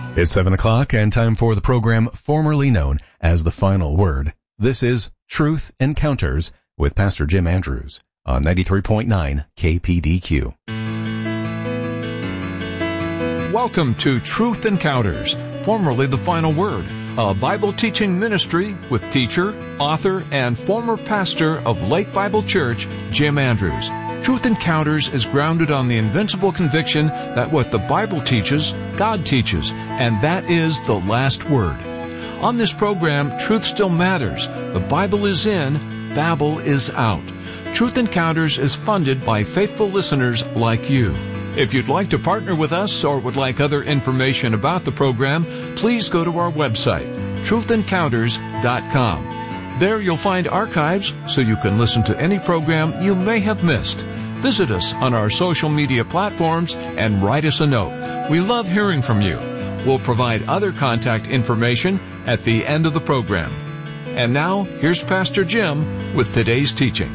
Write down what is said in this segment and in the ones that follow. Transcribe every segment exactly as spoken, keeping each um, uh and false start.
It's seven o'clock and time for the program formerly known as The Final Word. This is Truth Encounters with Pastor Jim Andrews on ninety-three point nine K P D Q. Welcome to Truth Encounters, formerly The Final Word, a Bible teaching ministry with teacher, author, and former pastor of Lake Bible Church, Jim Andrews. Truth Encounters is grounded on the invincible conviction that what the Bible teaches, God teaches, and that is the last word. On this program, truth still matters. The Bible is in, Babel is out. Truth Encounters is funded by faithful listeners like you. If you'd like to partner with us or would like other information about the program, please go to our website, truth encounters dot com. There you'll find archives so you can listen to any program you may have missed. Visit us on our social media platforms and write us a note. We love hearing from you. We'll provide other contact information at the end of the program. And now, here's Pastor Jim with today's teaching.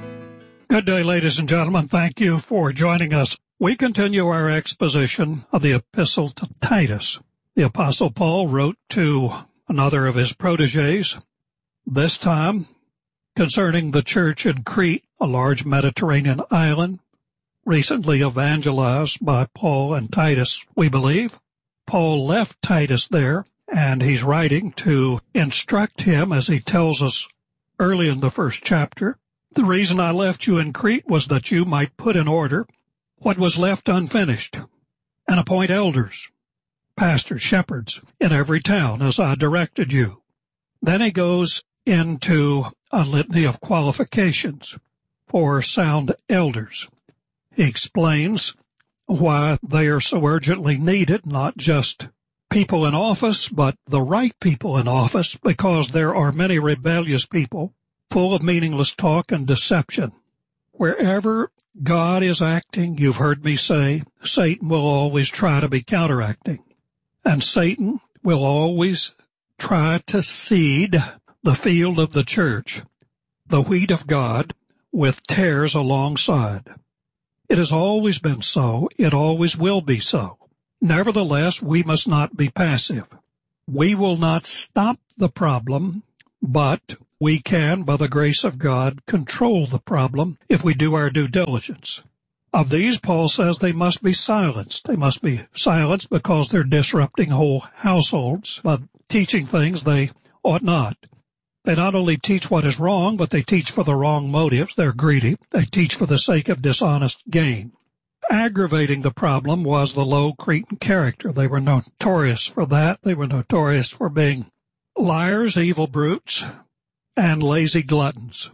Good day, ladies and gentlemen. Thank you for joining us. We continue our exposition of the Epistle to Titus. The Apostle Paul wrote to another of his protégés, this time concerning the church in Crete, a large Mediterranean island, recently evangelized by Paul and Titus, we believe. Paul left Titus there, and he's writing to instruct him, as he tells us early in the first chapter. The reason I left you in Crete was that you might put in order what was left unfinished, and appoint elders, pastors, shepherds in every town, as I directed you. Then he goes into a litany of qualifications for sound elders. He explains why they are so urgently needed, not just people in office, but the right people in office, because there are many rebellious people full of meaningless talk and deception. Wherever God is acting, you've heard me say, Satan will always try to be counteracting. And Satan will always try to seed the field of the church, the wheat of God, with tares alongside. It has always been so. It always will be so. Nevertheless, we must not be passive. We will not stop the problem, but we can, by the grace of God, control the problem if we do our due diligence. Of these, Paul says they must be silenced. They must be silenced because they're disrupting whole households by teaching things they ought not. They not only teach what is wrong, but they teach for the wrong motives. They're greedy. They teach for the sake of dishonest gain. Aggravating the problem was the low Cretan character. They were notorious for that. They were notorious for being liars, evil brutes, and lazy gluttons.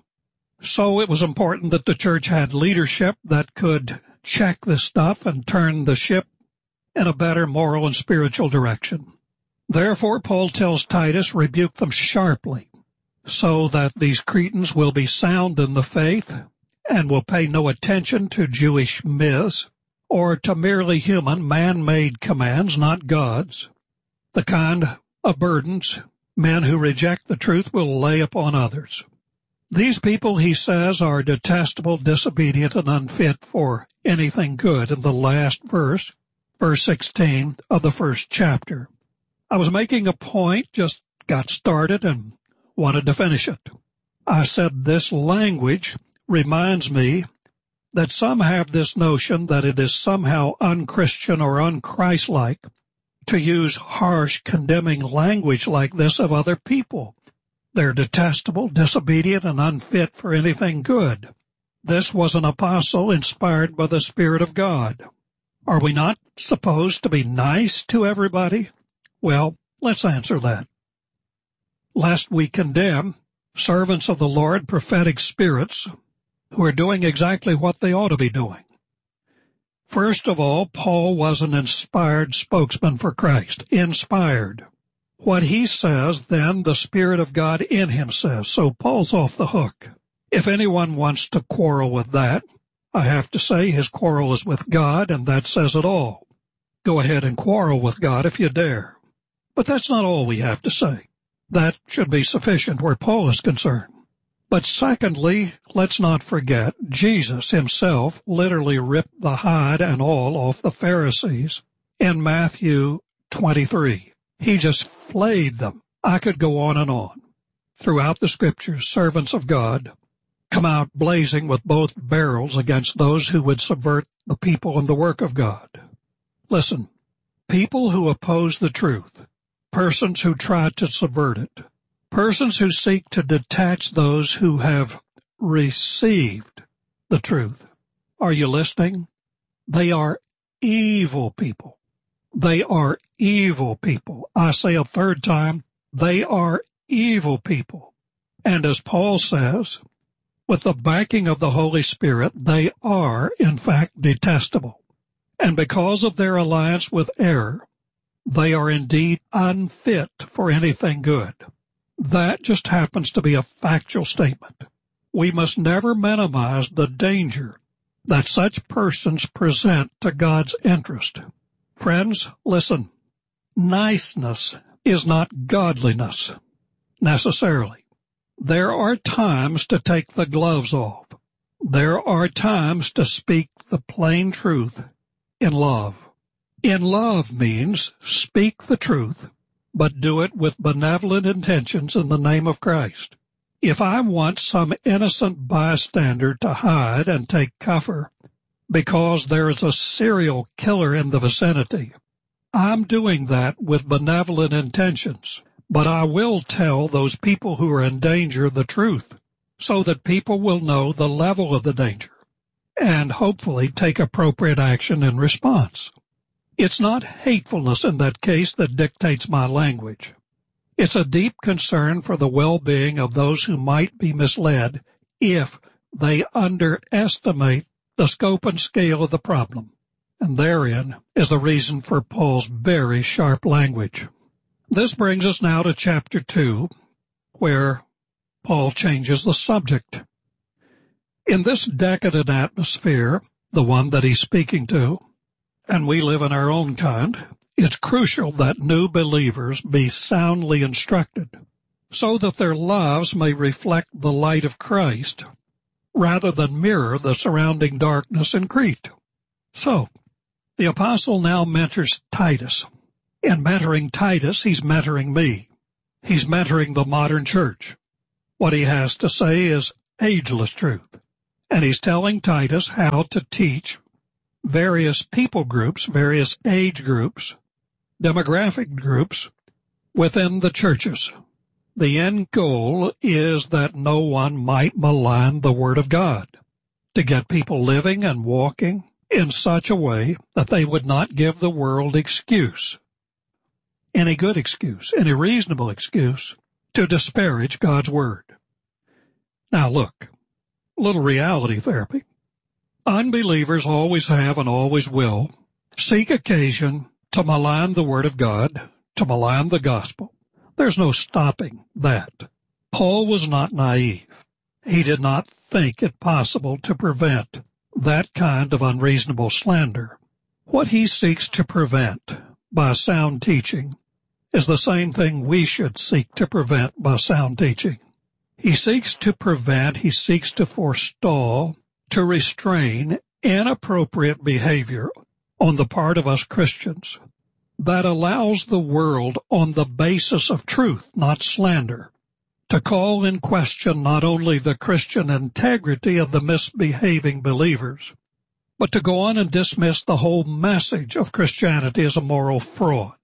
So it was important that the church had leadership that could check this stuff and turn the ship in a better moral and spiritual direction. Therefore, Paul tells Titus, rebuke them sharply, so that these Cretans will be sound in the faith and will pay no attention to Jewish myths or to merely human, man-made commands, not God's, the kind of burdens men who reject the truth will lay upon others. These people, he says, are detestable, disobedient, and unfit for anything good in the last verse, verse sixteen of the first chapter. I was making a point, just got started, and wanted to finish it. I said this language reminds me that some have this notion that it is somehow unchristian or unchristlike to use harsh, condemning language like this of other people. They're detestable, disobedient, and unfit for anything good. This was an apostle inspired by the Spirit of God. Are we not supposed to be nice to everybody? Well, let's answer that. Lest we condemn servants of the Lord, prophetic spirits, who are doing exactly what they ought to be doing. First of all, Paul was an inspired spokesman for Christ. Inspired. What he says, then, the Spirit of God in him says. So Paul's off the hook. If anyone wants to quarrel with that, I have to say his quarrel is with God, and that says it all. Go ahead and quarrel with God if you dare. But that's not all we have to say. That should be sufficient where Paul is concerned. But secondly, let's not forget, Jesus himself literally ripped the hide and all off the Pharisees in Matthew twenty-three. He just flayed them. I could go on and on. Throughout the Scriptures, servants of God come out blazing with both barrels against those who would subvert the people and the work of God. Listen, people who oppose the truth, persons who try to subvert it, persons who seek to detach those who have received the truth. Are you listening? They are evil people. They are evil people. I say a third time, they are evil people. And as Paul says, with the backing of the Holy Spirit, they are, in fact, detestable. And because of their alliance with error, they are indeed unfit for anything good. That just happens to be a factual statement. We must never minimize the danger that such persons present to God's interest. Friends, listen, niceness is not godliness, necessarily. There are times to take the gloves off. There are times to speak the plain truth in love. In love means speak the truth, but do it with benevolent intentions in the name of Christ. If I want some innocent bystander to hide and take cover because there is a serial killer in the vicinity, I'm doing that with benevolent intentions. But I will tell those people who are in danger the truth so that people will know the level of the danger and hopefully take appropriate action in response. It's not hatefulness in that case that dictates my language. It's a deep concern for the well-being of those who might be misled if they underestimate the scope and scale of the problem. And therein is the reason for Paul's very sharp language. This brings us now to chapter two, where Paul changes the subject. In this decadent atmosphere, the one that he's speaking to, and we live in our own kind, it's crucial that new believers be soundly instructed so that their lives may reflect the light of Christ rather than mirror the surrounding darkness in Crete. So, the apostle now mentors Titus. In mentoring Titus, he's mentoring me. He's mentoring the modern church. What he has to say is ageless truth. And he's telling Titus how to teach various people groups, various age groups, demographic groups within the churches. The end goal is that no one might malign the Word of God, to get people living and walking in such a way that they would not give the world excuse, any good excuse, any reasonable excuse, to disparage God's Word. Now look, little reality therapy. Unbelievers always have and always will seek occasion to malign the Word of God, to malign the gospel. There's no stopping that. Paul was not naive. He did not think it possible to prevent that kind of unreasonable slander. What he seeks to prevent by sound teaching is the same thing we should seek to prevent by sound teaching. He seeks to prevent, he seeks to forestall, to restrain inappropriate behavior on the part of us Christians that allows the world on the basis of truth, not slander, to call in question not only the Christian integrity of the misbehaving believers, but to go on and dismiss the whole message of Christianity as a moral fraud.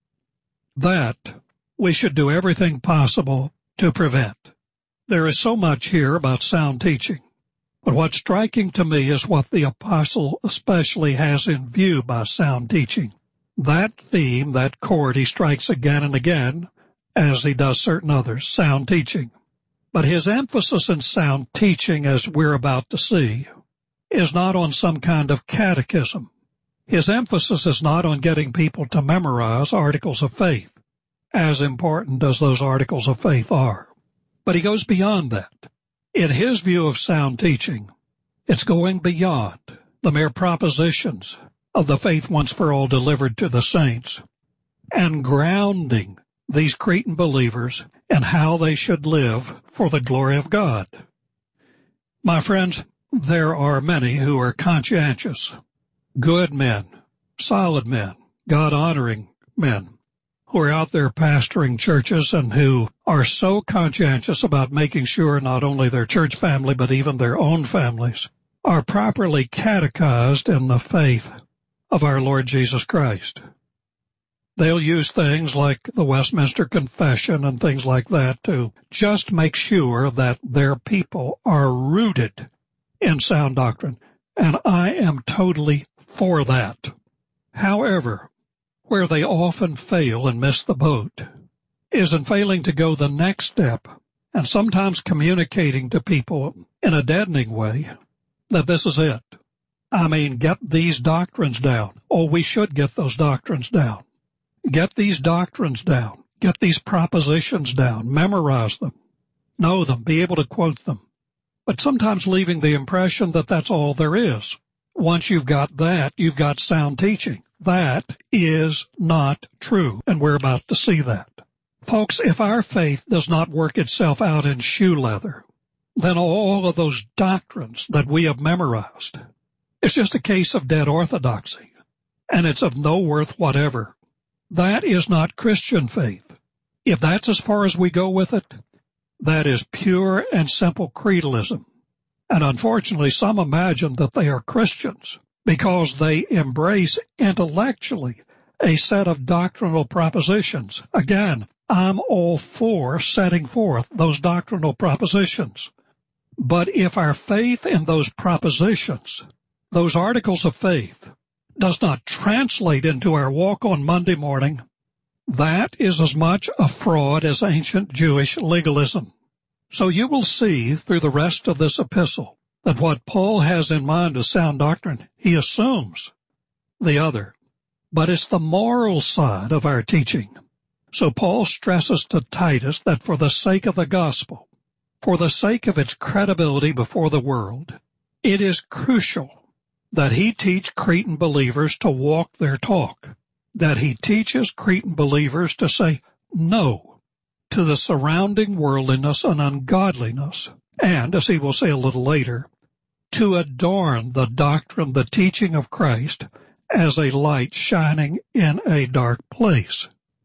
That we should do everything possible to prevent. There is so much here about sound teaching, but what's striking to me is what the apostle especially has in view by sound teaching. That theme, that chord he strikes again and again, as he does certain others, sound teaching. But his emphasis in sound teaching, as we're about to see, is not on some kind of catechism. His emphasis is not on getting people to memorize articles of faith, as important as those articles of faith are. But he goes beyond that. In his view of sound teaching, it's going beyond the mere propositions of the faith once for all delivered to the saints and grounding these Cretan believers in how they should live for the glory of God. My friends, there are many who are conscientious, good men, solid men, God-honoring men who are out there pastoring churches and who are so conscientious about making sure not only their church family but even their own families are properly catechized in the faith of our Lord Jesus Christ. They'll use things like the Westminster Confession and things like that to just make sure that their people are rooted in sound doctrine. And I am totally for that. However, where they often fail and miss the boat is in failing to go the next step and sometimes communicating to people in a deadening way that this is it. I mean, get these doctrines down. Oh, we should get those doctrines down. Get these doctrines down. Get these propositions down. Memorize them. Know them. Be able to quote them. But sometimes leaving the impression that that's all there is. Once you've got that, you've got sound teaching. That is not true, and we're about to see that. Folks, if our faith does not work itself out in shoe leather, then all of those doctrines that we have memorized, it's just a case of dead orthodoxy, and it's of no worth whatever. That is not Christian faith. If that's as far as we go with it, that is pure and simple creedalism. And unfortunately, some imagine that they are Christians because they embrace intellectually a set of doctrinal propositions. Again, I'm all for setting forth those doctrinal propositions. But if our faith in those propositions, those articles of faith, does not translate into our walk on Monday morning, that is as much a fraud as ancient Jewish legalism. So you will see through the rest of this epistle that what Paul has in mind as sound doctrine, he assumes the other. But it's the moral side of our teaching. So Paul stresses to Titus that for the sake of the gospel, for the sake of its credibility before the world, it is crucial that he teach Cretan believers to walk their talk, that he teaches Cretan believers to say no to the surrounding worldliness and ungodliness, and, as he will say a little later, to adorn the doctrine, the teaching of Christ, as a light shining in a dark place.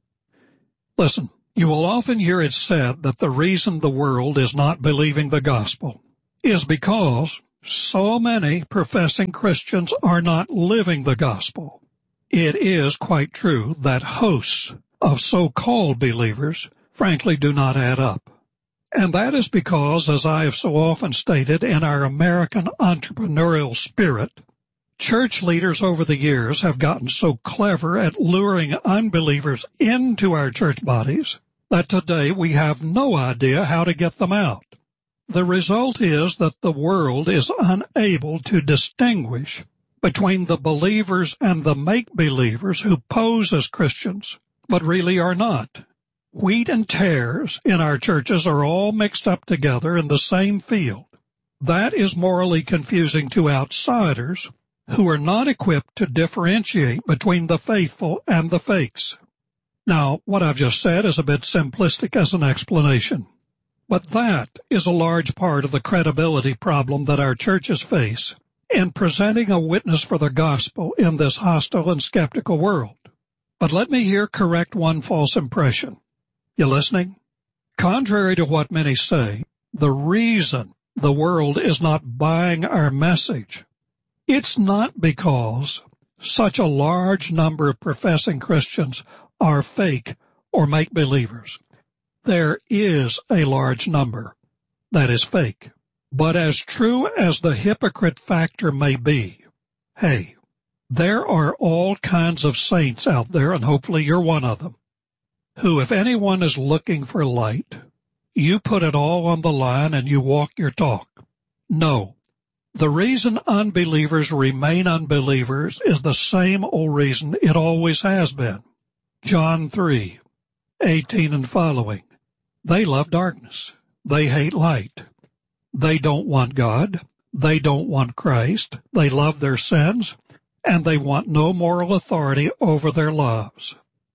Listen, you will often hear it said that the reason the world is not believing the gospel is because so many professing Christians are not living the gospel. It is quite true that hosts of so-called believers frankly do not add up. And that is because, as I have so often stated, in our American entrepreneurial spirit, church leaders over the years have gotten so clever at luring unbelievers into our church bodies that today we have no idea how to get them out. The result is that the world is unable to distinguish between the believers and the make-believers who pose as Christians, but really are not. Wheat and tares in our churches are all mixed up together in the same field. That is morally confusing to outsiders who are not equipped to differentiate between the faithful and the fakes. Now, what I've just said is a bit simplistic as an explanation, but that is a large part of the credibility problem that our churches face in presenting a witness for the gospel in this hostile and skeptical world. But let me here correct one false impression. You listening? Contrary to what many say, the reason the world is not buying our message, it's not because such a large number of professing Christians are fake or make-believers. There is a large number that is fake. But as true as the hypocrite factor may be, hey, there are all kinds of saints out there, and hopefully you're one of them, who, if anyone is looking for light, you put it all on the line and you walk your talk. No. The reason unbelievers remain unbelievers is the same old reason it always has been. John three, eighteen and following. They love darkness. They hate light. They don't want God. They don't want Christ. They love their sins, and they want no moral authority over their lives.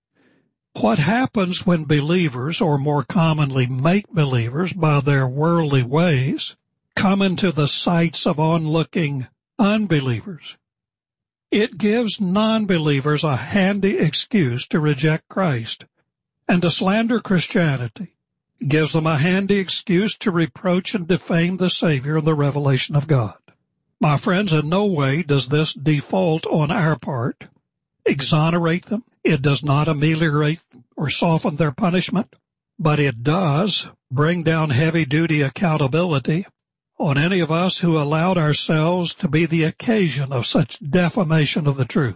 What happens when believers, or more commonly make-believers by their worldly ways, come into the sights of onlooking unbelievers? It gives non-believers a handy excuse to reject Christ and to slander Christianity. It gives them a handy excuse to reproach and defame the Savior and the revelation of God. My friends, in no way does this default on our part exonerate them. It does not ameliorate or soften their punishment, but it does bring down heavy-duty accountability on any of us who allowed ourselves to be the occasion of such defamation of the truth.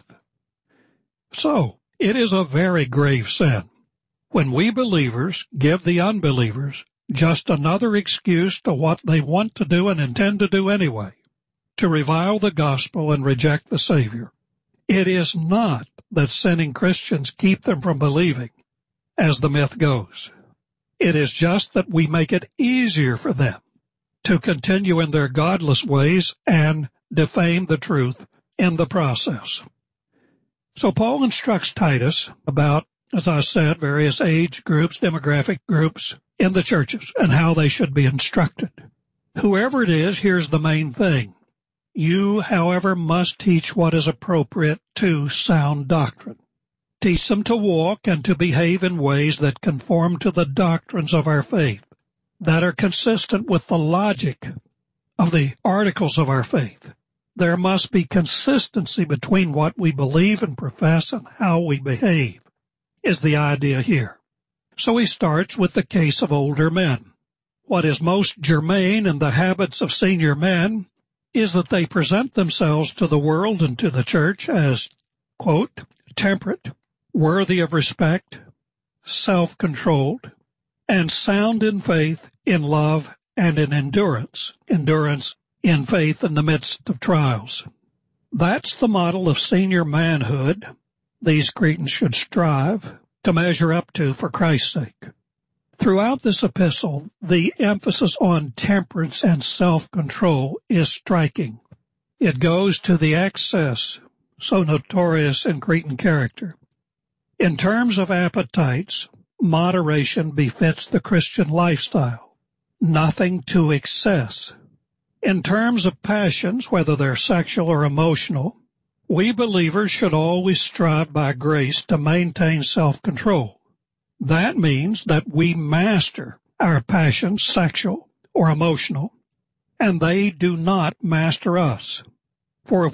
So, it is a very grave sin when we believers give the unbelievers just another excuse to what they want to do and intend to do anyway, to revile the gospel and reject the Savior. It is not that sinning Christians keep them from believing, as the myth goes. It is just that we make it easier for them to continue in their godless ways and defame the truth in the process. So Paul instructs Titus about, as I said, various age groups, demographic groups in the churches and how they should be instructed. Whoever it is, here's the main thing. You, however, must teach what is appropriate to sound doctrine. Teach them to walk and to behave in ways that conform to the doctrines of our faith, that are consistent with the logic of the articles of our faith. There must be consistency between what we believe and profess and how we behave, is the idea here. So he starts with the case of older men. What is most germane in the habits of senior men is that they present themselves to the world and to the church as, quote, temperate, worthy of respect, self-controlled, and sound in faith, in love, and in endurance. Endurance in faith in the midst of trials. That's the model of senior manhood these Cretans should strive to measure up to for Christ's sake. Throughout this epistle, the emphasis on temperance and self-control is striking. It goes to the excess, so notorious in Cretan character. In terms of appetites, moderation befits the Christian lifestyle, nothing to excess. In terms of passions, whether they're sexual or emotional, we believers should always strive by grace to maintain self-control. That means that we master our passions, sexual or emotional, and they do not master us. For if